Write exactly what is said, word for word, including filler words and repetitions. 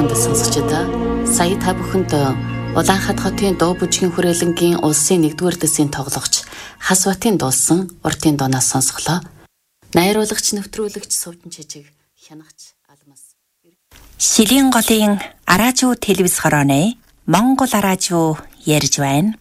бүхэнд сонсогчдоо сая та бүхэнд Улаанхаат хотын дуу бүжгийн хүрээлэнгийн улсын нэгдүгээр дэсийн тоглогч Хас Батын дуулсан уртын дуунаас сонсголоо. Найруулагч нэвтрүүлэгч Сувдан Чижиг хянагч Алмас. Шилийн голын араажуу телевиз хорооны Монгол араажуу ярьж байна.